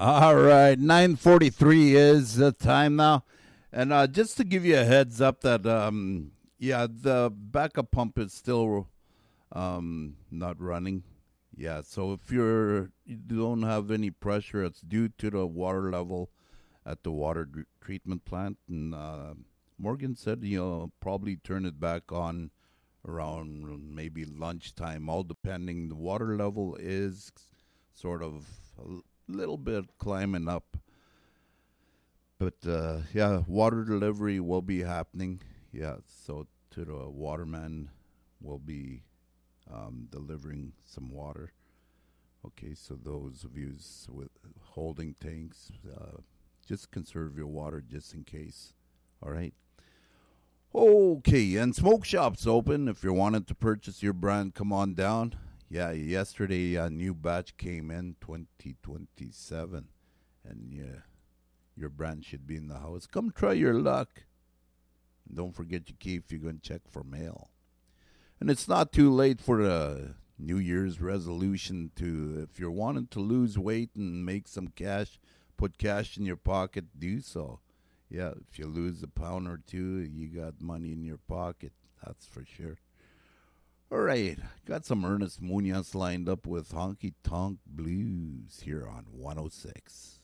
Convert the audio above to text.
All right, 9:43 is the time now. And just to give you a heads up that yeah, the backup pump is still not running. Yeah, so if you don't have any pressure, it's due to the water level at the treatment plant. And Morgan said you'll probably turn it back on around maybe lunchtime, all depending. The water level is sort of a little bit climbing up. But yeah, water delivery will be happening. Yeah, so to the waterman will be delivering some water. Okay, so those of you with holding tanks, just conserve your water just in case. All right. Okay, and smoke shops open. If you're wanting to purchase your brand, come on down. Yeah, yesterday a new batch came in, 2027, and yeah, your brand should be in the house. Come try your luck. And don't forget your key if you're going to check for mail. And it's not too late for the New Year's resolution to, if you're wanting to lose weight and make some cash, put cash in your pocket, do so. Yeah, if you lose a pound or two, you got money in your pocket. That's for sure. All right, got some Ernest Munoz lined up with Honky Tonk Blues here on 106.